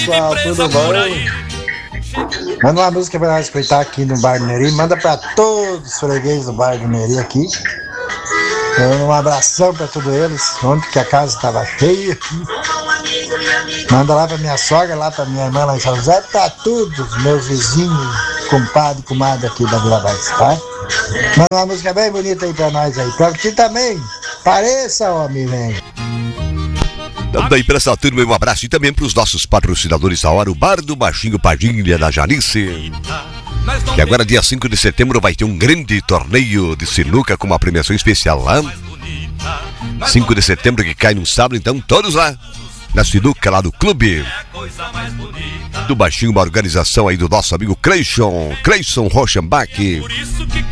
pessoal, tudo bom? Manda uma música pra nós escutar aqui no Bar do Neri. Manda pra todos os fregueses do Bar do Neri aqui. Um abração pra todos eles. Ontem que a casa estava cheia aqui. Manda lá pra minha sogra, lá pra minha irmã lá em São José. Pra todos meus vizinhos, compadre e comadre aqui da Vila Vaz, tá? Manda uma música bem bonita aí pra nós aí. Pra ti também. Pareça, homem, velho. Dando aí pra essa turma um abraço e também pros nossos patrocinadores da hora, o Bar do Baixinho Padilha da Janice. Que agora, dia 5 de setembro, vai ter um grande torneio de sinuca com uma premiação especial lá. 5 de setembro, que cai num sábado, então todos lá na sinuca, lá do clube do Baixinho, uma organização aí do nosso amigo Creyson Rochenbach.